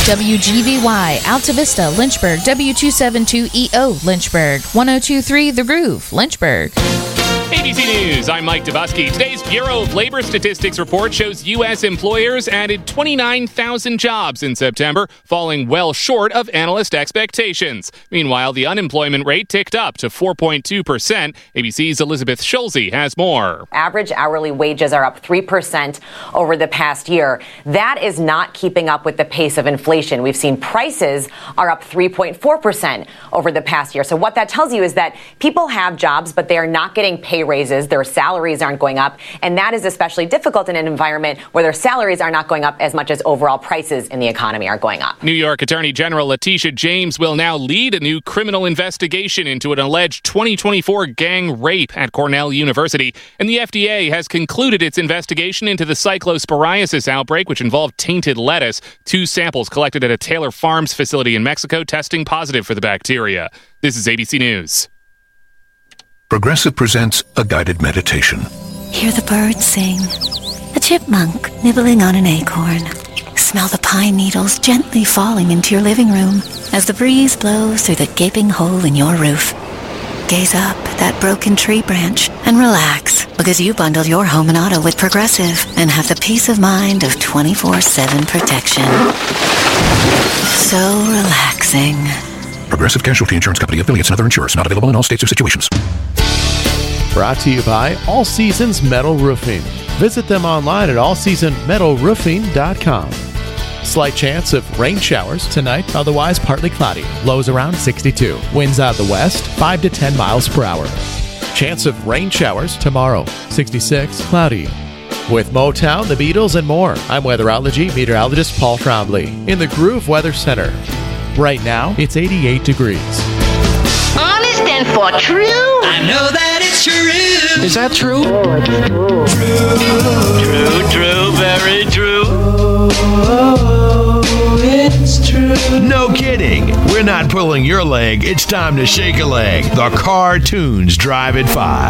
WGVY, Alta Vista, Lynchburg, W272EO, Lynchburg, 1023 The Groove, Lynchburg. ABC News, I'm Mike Dubusky. Today's Bureau of Labor Statistics report shows U.S. employers added 29,000 jobs in September, falling well short of analyst expectations. Meanwhile, the unemployment rate ticked up to 4.2%. ABC's Elizabeth Schulze has more. Average hourly wages are up 3% over the past year. That is not keeping up with the pace of inflation. We've seen prices are up 3.4% over the past year. So what that tells you is that people have jobs, but they are not getting pay raises. Their salaries aren't going up. And that is especially difficult in an environment where their salaries are not going up as much as overall prices in the economy are going up. New York Attorney General Letitia James will now lead a new criminal investigation into an alleged 2024 gang rape at Cornell University. And the FDA has concluded its investigation into the cyclosporiasis outbreak, which involved tainted lettuce. 2 samples collected at a Taylor Farms facility in Mexico testing positive for the bacteria. This is ABC News. Progressive presents a guided meditation. Hear the birds sing. A chipmunk nibbling on an acorn. Smell the pine needles gently falling into your living room as the breeze blows through the gaping hole in your roof. Gaze up at that broken tree branch and relax, because you bundle your home and auto with Progressive and have the peace of mind of 24/7 protection. So relaxing. Progressive Casualty Insurance Company, affiliates, and other insurers. Not available in all states or situations. Brought to you by All Seasons Metal Roofing. Visit them online at allseasonmetalroofing.com. Slight chance of rain showers tonight, otherwise partly cloudy. Lows around 62. Winds out of the west, 5 to 10 miles per hour. Chance of rain showers tomorrow, 66, cloudy. With Motown, the Beatles, and more, I'm weatherology meteorologist Paul Trombley in the Groove Weather Center. Right now, it's 88 degrees. Honest and for true. I know that it's true. Is that true? True, very true. It's true. No kidding. We're not pulling your leg. It's time to shake a leg. The Cartoons Drive at 5.